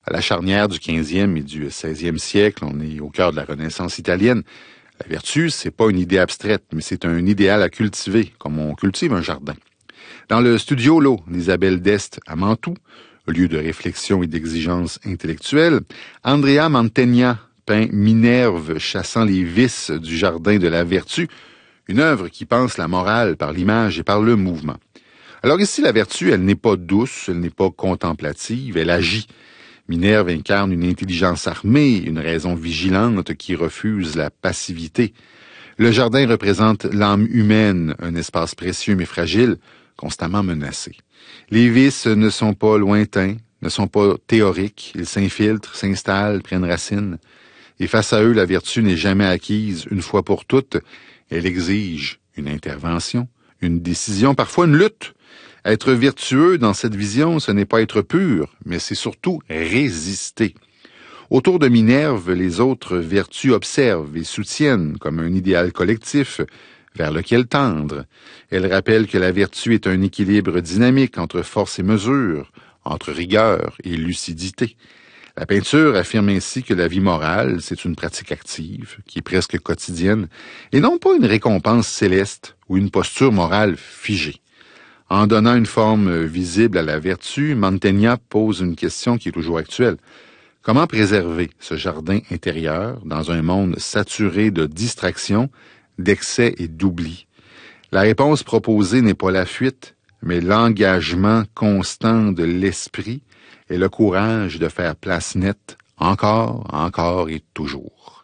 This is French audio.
À la charnière du 15e et du 16e siècle, on est au cœur de la Renaissance italienne. La vertu, c'est pas une idée abstraite, mais c'est un idéal à cultiver, comme on cultive un jardin. Dans le studio Lo d'Isabelle d'Este à Mantoue, lieu de réflexion et d'exigence intellectuelle, Andrea Mantegna peint Minerve chassant les vices du jardin de la vertu, une œuvre qui pense la morale par l'image et par le mouvement. Alors ici, la vertu, elle n'est pas douce, elle n'est pas contemplative, elle agit. Minerve incarne une intelligence armée, une raison vigilante qui refuse la passivité. Le jardin représente l'âme humaine, un espace précieux mais fragile, constamment menacé. Les vices ne sont pas lointains, ne sont pas théoriques, ils s'infiltrent, s'installent, prennent racine. Et face à eux, la vertu n'est jamais acquise une fois pour toutes. Elle exige une intervention, une décision, parfois une lutte. Être vertueux dans cette vision, ce n'est pas être pur, mais c'est surtout résister. Autour de Minerve, les autres vertus observent et soutiennent comme un idéal collectif vers lequel tendre. Elle rappelle que la vertu est un équilibre dynamique entre force et mesure, entre rigueur et lucidité. La peinture affirme ainsi que la vie morale, c'est une pratique active, qui est presque quotidienne, et non pas une récompense céleste ou une posture morale figée. En donnant une forme visible à la vertu, Mantegna pose une question qui est toujours actuelle. Comment préserver ce jardin intérieur dans un monde saturé de distractions, d'excès et d'oubli? La réponse proposée n'est pas la fuite, mais l'engagement constant de l'esprit et le courage de faire place nette, encore et toujours.